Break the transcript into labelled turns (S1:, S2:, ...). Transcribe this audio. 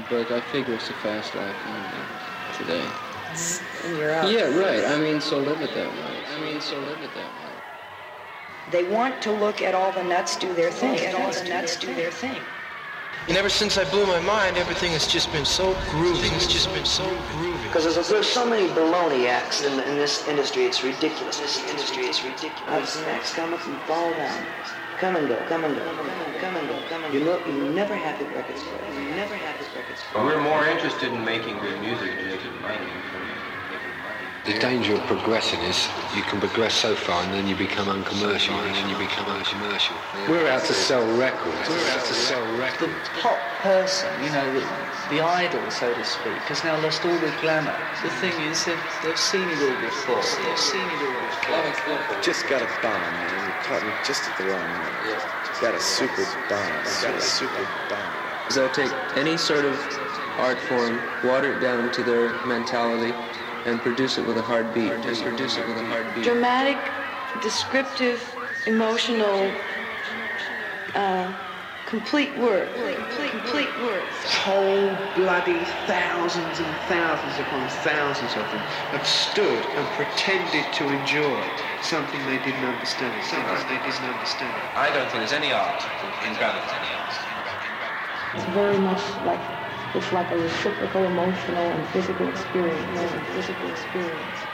S1: but I figure it's a fast life today.
S2: And you're out.
S1: Yeah, right. I mean, so live it that way.
S2: They want to look at all the nuts do their thing.
S3: And ever since I blew my mind, everything has just been so groovy.
S4: Because there's so many baloney acts in this industry, it's ridiculous. I've seen acts come up and fall down. Come and go. You never have the records for it.
S5: We're more interested in making good music than making money.
S6: The danger of progressing is you can progress so far and then you become uncommercial. We're out to sell records.
S7: The pop person, the idol, so to speak, has now lost all the glamour. The thing is, they've seen it all before.
S8: Just got a bomb, man. You caught me just at the wrong moment. Got a super bomb.
S1: They'll take any sort of art form, water it down to their mentality, and produce it with a hard beat.
S9: Dramatic, descriptive, emotional, complete work.
S10: Whole bloody thousands and thousands upon thousands of them have stood and pretended to enjoy something they didn't understand.
S5: I don't think there's any art in gravity.
S9: It's very much like a reciprocal emotional and physical experience.